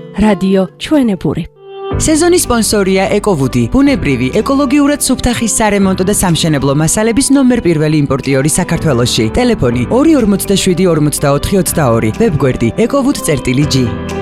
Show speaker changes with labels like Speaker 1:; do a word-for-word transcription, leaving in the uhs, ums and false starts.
Speaker 1: რადიო ჩვენებური.
Speaker 2: სეზონის სპონსორია ეკოვუდი, ბუნებრივი, ეკოლოგიურად სუფთახის სარემონტო და სამშენებლო მასალების ნომერ პირველი იმპორტიორი საქართველოში. ტელეფონი ორი ორმოცდაშვიდი ორმოცდაოთხი ოცდაორი, ვებგვერდი ეკოვუდ.ჟი.